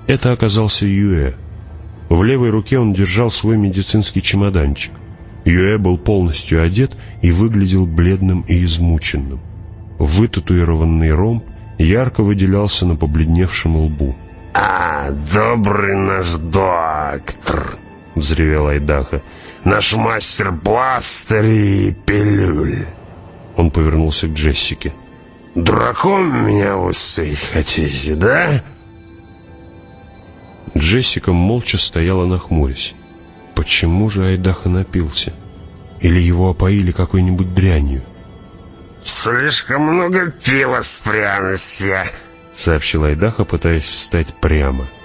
Это оказался Юэ. В левой руке он держал свой медицинский чемоданчик. Юэ был полностью одет и выглядел бледным и измученным. Вытатуированный ромб ярко выделялся на побледневшем лбу. Добрый наш доктор!» — взревел Айдаха. «Наш мастер пластырей и пилюль!» Он повернулся к Джессике. «Дураком меня выставить хотите, да?» Джессика молча стояла, нахмурясь. Почему же Айдаха напился? Или его опоили какой-нибудь дрянью? «Слишком много пива с пряностью», — сообщил Айдаха, пытаясь встать прямо.